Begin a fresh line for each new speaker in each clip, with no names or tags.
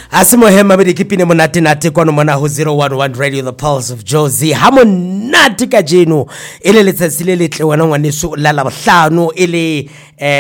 Asimohema bidi kipine monate nate kwa mona ho 011 Radio The Pulse of Jozi. Hamo nate ka jeno ele letsatsi le letle wana ngwaneso la Labohlano ele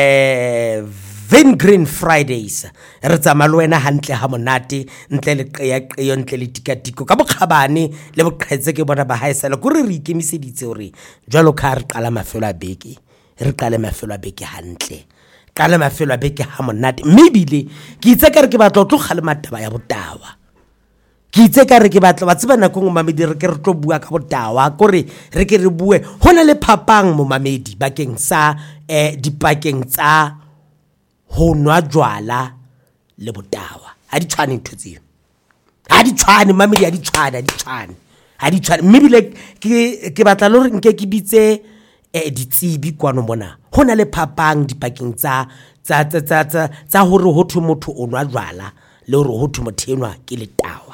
Green Fridays. Re tsamaya le wena hantle ha monate ntle le qeya ntle le tikatiko ka bokgabane le boqhetse ke bona ba haesela go re ikemiseditse hore jwalo ka re qala mafelo a beke re qale mafelo a beke hantle kala mafelo a beke ha monate mebile ke itse ka re ke batla tlo gale mataba ya botawa ke itse ka re ke batla ba tseba nako ngo mamedi re ke re tlo bua ka botawa gore re ke re bue hona le phapang mo mamedi bakeng sa dipakeng tsa ho nwa jwala le botawa ha di tshwane nthotseo ha di tshwane mamedi ha di tshwane mebile ke batla lo re nke ke bitse ditsebi kwano mona hona le phapang dipakeng tsa hore ho thu motho o nwa jwala le hore ho thu motho enwa ke letawa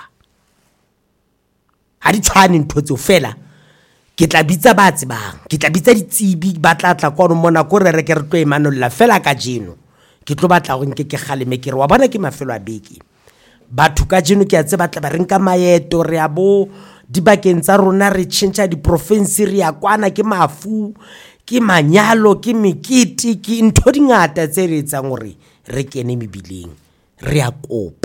ha di tshwane nthotseo fela ke tla bitsa ba tsebang ke tla bitsa ditsebi ba tla kwano mona go re ke re tlo emanolla fela ka jeno ke tlo batla go nke ke kgaleme ke re wa bona ke mafelo a beke batho ka jeno ke a tse batla ba re nka maeto re a bo dibakeng tsa rona re tšhentša di-province re ya kwana ke mafu ke manyalo ke mekete ke ntho dingata tse re etsang gore re kene mebileng re a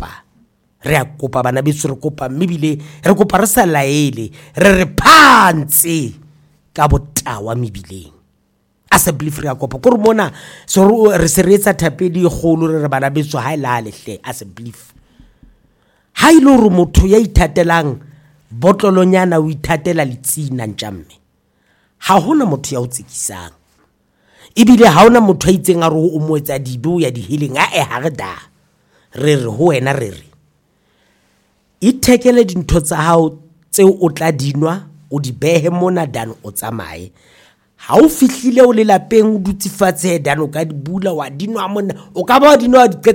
kopa bana beso re kopa mebile re kopa re sa laele re phantse ka botawa mebileng asa belief re a kopa gore mona so re se re etsa thapedi golo re bana beso ha ila lehle asa belief ha ile re motho ya ithatelang botlolonyana o ithatela letsina ntjamme ha hona motho ya o tsekisang ebile ha hona motho a itseng a re o moetsa dibo ya di healing ha re da re ho wena re ithekele dintho tsa hao tse o tla dinwa o di behe mona dan o tsamaye ha o fihlile o le lapeng o dutse fatshe dan o ka di bula wa dinwa mona o ka ba dinwa